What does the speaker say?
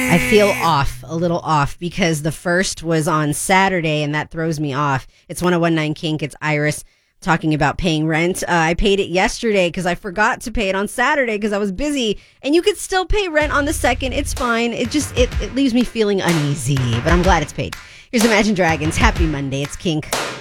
I feel off, a little off, because the first was on Saturday, and that throws me off. It's 1019 Kink. It's Iris talking about paying rent. I paid it yesterday because I forgot to pay it on Saturday because I was busy. And you could still pay rent on the second. It's fine. It leaves me feeling uneasy, but I'm glad it's paid. Here's Imagine Dragons. Happy Monday. It's Kink.